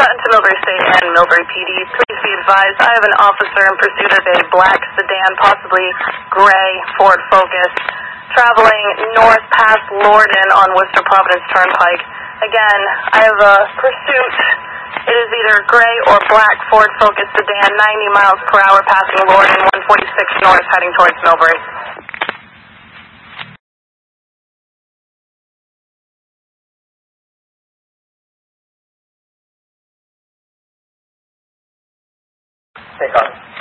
Hutton to Millbury State and Millbury PD. Please be advised, I have an officer in pursuit of a black sedan, possibly gray Ford Focus, traveling north past Lorden on Worcester Providence Turnpike. Again, I have a pursuit. It is either gray or black Ford Focus sedan, 90 miles per hour, passing Lorden, 146 north, heading towards Millbury. Take off.